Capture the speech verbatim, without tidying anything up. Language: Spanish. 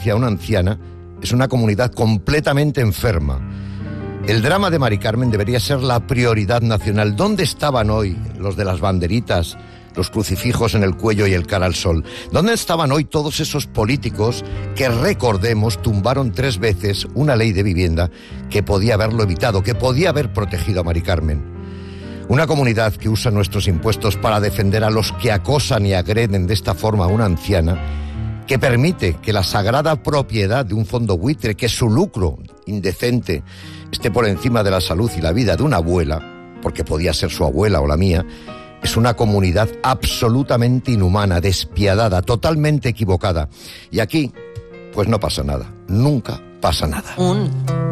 asistencia a una anciana es una comunidad completamente enferma. El drama de Mari Carmen debería ser la prioridad nacional. ¿Dónde estaban hoy los de las banderitas, los crucifijos en el cuello y el cara al sol? ¿Dónde estaban hoy todos esos políticos que, recordemos, tumbaron tres veces una ley de vivienda que podía haberlo evitado, que podía haber protegido a Mari Carmen? Una comunidad que usa nuestros impuestos para defender a los que acosan y agreden de esta forma a una anciana, que permite que la sagrada propiedad de un fondo buitre, que su lucro indecente esté por encima de la salud y la vida de una abuela, porque podía ser su abuela o la mía, es una comunidad absolutamente inhumana, despiadada, totalmente equivocada. Y aquí, pues no pasa nada, nunca pasa nada. Un